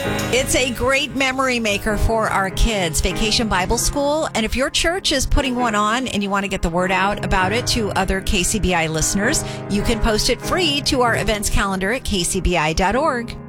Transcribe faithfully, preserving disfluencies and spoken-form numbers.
It's a great memory maker for our kids, Vacation Bible School. And if your church is putting one on and you want to get the word out about it to other K C B I listeners, you can post it free to our events calendar at k c b i dot org.